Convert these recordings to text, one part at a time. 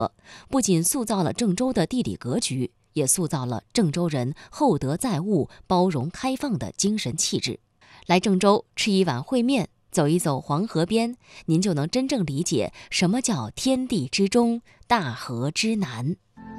不仅塑造了郑州的地理格局，也塑造了郑州人厚德载物、包容开放的精神气质。来郑州吃一碗烩面，走一走黄河边，您就能真正理解什么叫天地之中，大河之南。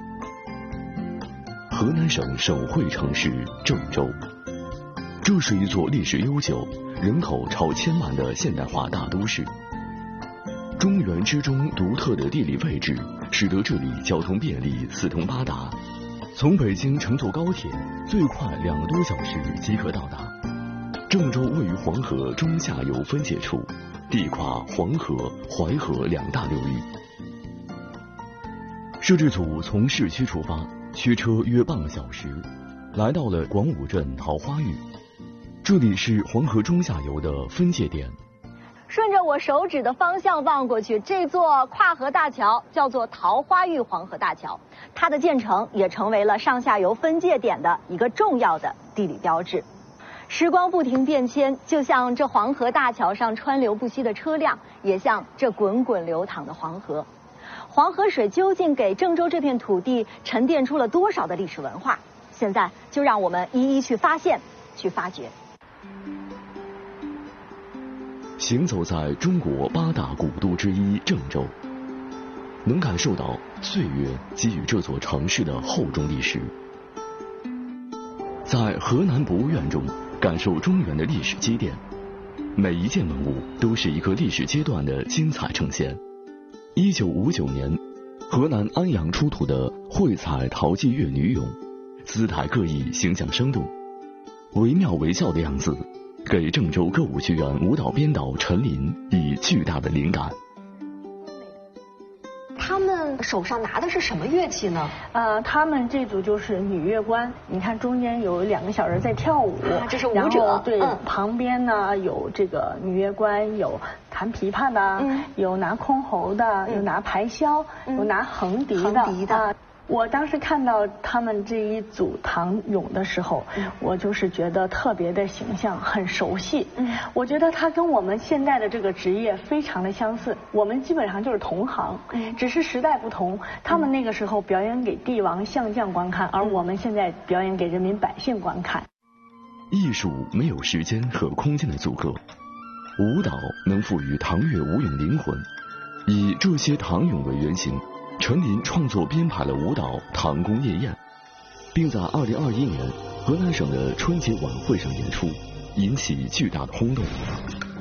河南省省会城市郑州，这是一座历史悠久、人口超1000万的现代化大都市。中原之中独特的地理位置，使得这里交通便利、四通八达。从北京乘坐高铁，最快2个多小时即可到达。郑州位于黄河中下游分界处，地跨黄河、淮河2大流域。摄制组从市区出发，驱车约半个小时，来到了广武镇桃花峪。这里是黄河中下游的分界点。 顺着我手指的方向望过去，这座跨河大桥叫做桃花峪黄河大桥，它的建成也成为了上下游分界点的一个重要的地理标志。时光不停变迁，就像这黄河大桥上川流不息的车辆，也像这滚滚流淌的黄河。黄河水究竟给郑州这片土地沉淀出了多少的历史文化？现在就让我们一一去发现、去发掘。 行走在中国8大古都之一郑州，能感受到岁月给予这座城市的厚重历史。在河南博物院中，感受中原的历史积淀，每一件文物都是一个历史阶段的精彩呈现。1959年，河南安阳出土的绘彩陶伎乐女俑，姿态各异，形象生动，惟妙惟肖的样子，给郑州歌舞剧院舞蹈编导陈琳以巨大的灵感。 他们手上拿的是什么乐器呢？ 他们这组就是女乐官，你看中间有2个小人在跳舞， 这是舞者。 对，旁边呢有这个女乐官，有弹琵琶的，有拿箜篌的，有拿排箫，有拿横笛的。我当时看到他们这一组唐俑的时候，我就是觉得特别的形象，很熟悉。我觉得他跟我们现在的这个职业非常的相似，我们基本上就是同行，只是时代不同。他们那个时候表演给帝王相将观看，而我们现在表演给人民百姓观看。 艺术没有时间和空间的阻隔，舞蹈能赋予唐乐舞俑灵魂。以这些唐俑为原型，陈琳创作编排了舞蹈《唐宫夜宴》，并在2021年河南省的春节晚会上演出，引起巨大的轰动。